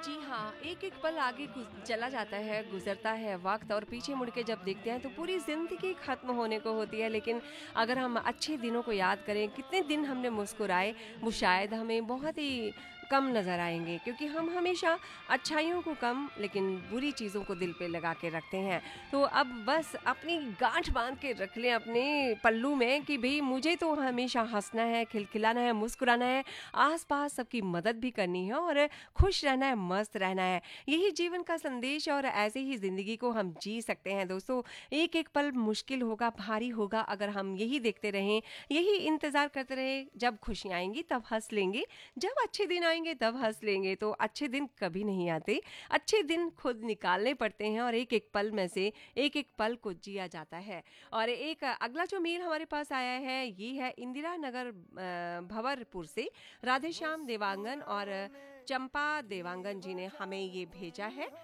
जी हाँ, एक-एक पल आगे चला जाता है, गुज़रता है वक़्त और पीछे मुड़ के जब देखते हैं तो पूरी ज़िंदगी ख़त्म होने को होती है। लेकिन अगर हम अच्छे दिनों को याद करें, कितने दिन हमने मुस्कुराए, वो शायद हमें बहुत ही कम नज़र आएँगे क्योंकि हम हमेशा अच्छाइयों को कम लेकिन बुरी चीज़ों को दिल पे लगा के रखते हैं। तो अब बस अपनी गाँठ बाँध के रख लें अपने पल्लू में कि भई मुझे तो हमेशा हँसना है, खिलखिलाना है, मुस्कुराना है, आस-पास सबकी मदद भी करनी है और खुश रहना है, मस्त रहना है। यही जीवन का संदेश और ऐसे ही ज़िंदगी को हम जी सकते हैं दोस्तों। एक-एक पल मुश्किल होगा, भारी होगा अगर हम यही देखते रहें, यही इंतज़ार करते रहें, जब खुशियाँ आएँगी तब हँस लेंगे, जब अच्छे दिन आएँगे तब हँस लेंगे। तो अच्छे दिन कभी नहीं आते, अच्छे दिन खुद निकालने पड़ते हैं और एक-एक पल में से एक-एक पल को जिया जाता है। और एक अगला जो मेल हमारे पास आया है, ये है इंदिरा नगर भंवरपुर से राधेश्याम देवांगन और चंपा देवांगन जी ने हमें ये भेजा है।